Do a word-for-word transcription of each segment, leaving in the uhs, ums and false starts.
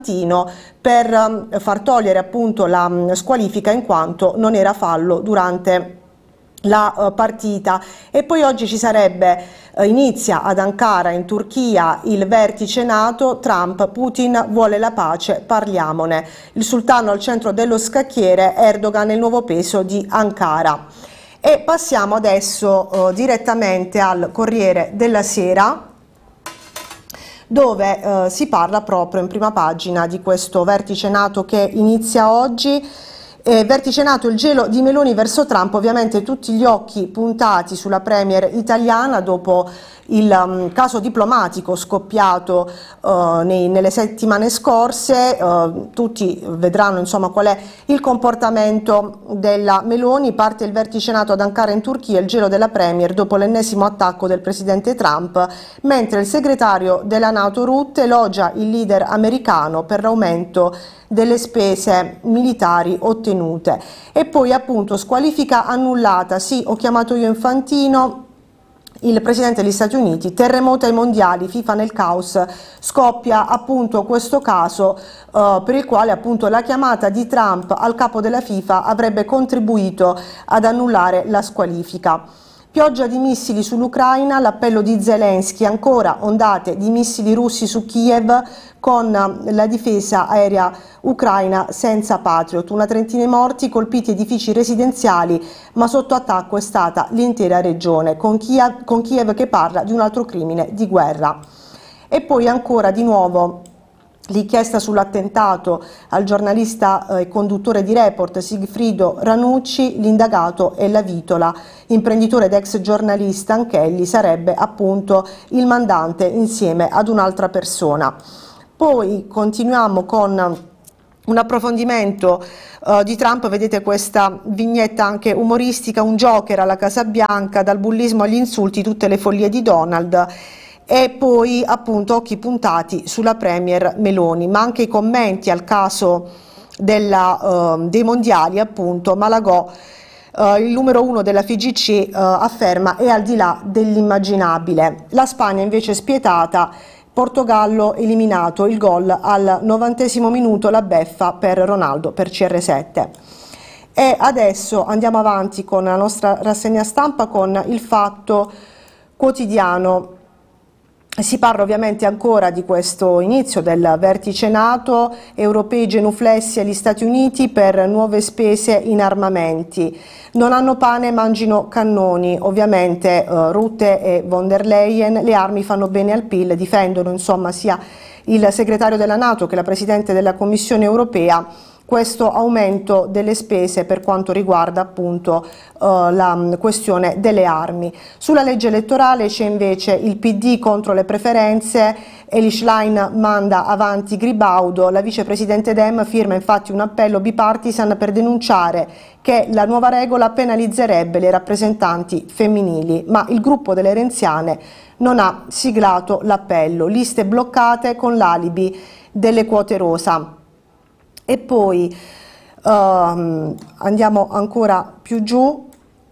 per far togliere appunto la squalifica in quanto non era fallo durante la partita. E poi oggi ci sarebbe, inizia ad Ankara in Turchia il vertice NATO, Trump, Putin vuole la pace, parliamone. Il sultano al centro dello scacchiere, Erdogan il nuovo peso di Ankara. E passiamo adesso eh, direttamente al Corriere della Sera, dove eh, si parla proprio in prima pagina di questo vertice NATO che inizia oggi. Eh, vertice NATO, il gelo di Meloni verso Trump, ovviamente tutti gli occhi puntati sulla premier italiana dopo il um, caso diplomatico scoppiato uh, nei, nelle settimane scorse. Uh, tutti vedranno insomma qual è il comportamento della Meloni. Parte il vertice NATO ad Ankara in Turchia, il gelo della premier dopo l'ennesimo attacco del presidente Trump, mentre il segretario della NATO Rutte elogia il leader americano per l'aumento delle spese militari ottenute. E poi appunto squalifica annullata, sì, ho chiamato io Infantino, il presidente degli Stati Uniti, terremoto ai mondiali, FIFA nel caos, scoppia appunto questo caso uh, per il quale appunto la chiamata di Trump al capo della FIFA avrebbe contribuito ad annullare la squalifica. Pioggia di missili sull'Ucraina, l'appello di Zelensky, ancora ondate di missili russi su Kiev con la difesa aerea ucraina senza Patriot. Una trentina di morti, colpiti edifici residenziali, ma sotto attacco è stata l'intera regione, con Kiev, con Kiev che parla di un altro crimine di guerra. E poi ancora di nuovo l'inchiesta sull'attentato al giornalista e eh, conduttore di Report Sigfrido Ranucci, l'indagato è la Vitola, imprenditore ed ex giornalista anch'egli, sarebbe appunto il mandante insieme ad un'altra persona. Poi continuiamo con un approfondimento uh, di Trump, vedete questa vignetta anche umoristica, un Joker alla Casa Bianca, dal bullismo agli insulti, tutte le follie di Donald. E poi appunto occhi puntati sulla premier Meloni, ma anche i commenti al caso della, uh, dei mondiali, appunto Malagò, uh, il numero uno della F I G C, uh, afferma è al di là dell'immaginabile. La Spagna invece spietata, Portogallo eliminato, il gol al novantesimo minuto, la beffa per Ronaldo per C R sette. E adesso andiamo avanti con la nostra rassegna stampa con il Fatto Quotidiano. Si parla ovviamente ancora di questo inizio del vertice NATO, europei genuflessi agli Stati Uniti per nuove spese in armamenti. Non hanno pane, mangino cannoni. Ovviamente eh, Rutte e von der Leyen, le armi fanno bene al P I L, difendono insomma sia il segretario della NATO che la Presidente della Commissione europea questo aumento delle spese per quanto riguarda appunto uh, la questione delle armi. Sulla legge elettorale c'è invece il P D contro le preferenze, Eli Schlein manda avanti Gribaudo, la vicepresidente Dem firma infatti un appello bipartisan per denunciare che la nuova regola penalizzerebbe le rappresentanti femminili, ma il gruppo delle renziane non ha siglato l'appello, liste bloccate con l'alibi delle quote rosa. E poi um, andiamo ancora più giù,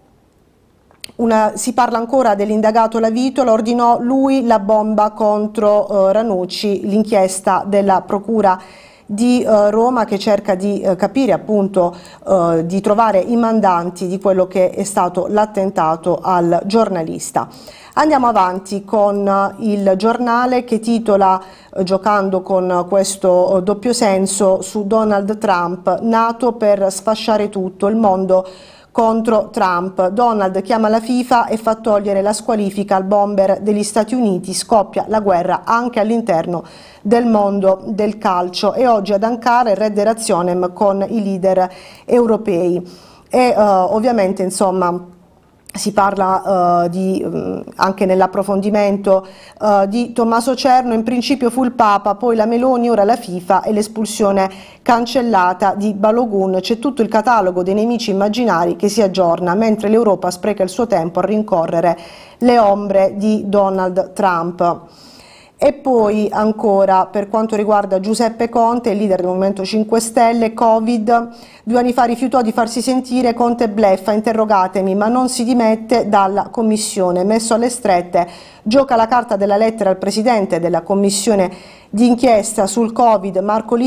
una, si parla ancora dell'indagato La Vitola, ordinò lui la bomba contro uh, Ranucci, l'inchiesta della procura di uh, Roma che cerca di uh, capire appunto, uh, di trovare i mandanti di quello che è stato l'attentato al giornalista. Andiamo avanti con il Giornale che titola, eh, giocando con questo eh, doppio senso, su Donald Trump, nato per sfasciare tutto, il mondo contro Trump. Donald chiama la FIFA e fa togliere la squalifica al bomber degli Stati Uniti, scoppia la guerra anche all'interno del mondo del calcio. E oggi ad Ankara il Red Razionem con i leader europei. E eh, ovviamente insomma si parla uh, di, um, anche nell'approfondimento uh, di Tommaso Cerno, in principio fu il Papa, poi la Meloni, ora la FIFA e l'espulsione cancellata di Balogun. C'è tutto il catalogo dei nemici immaginari che si aggiorna, mentre l'Europa spreca il suo tempo a rincorrere le ombre di Donald Trump. E poi ancora per quanto riguarda Giuseppe Conte, il leader del Movimento cinque Stelle, Covid, due anni fa rifiutò di farsi sentire, Conte bleffa, interrogatemi, ma non si dimette dalla commissione, messo alle strette, gioca la carta della lettera al presidente della commissione d'inchiesta sul Covid, Marco Li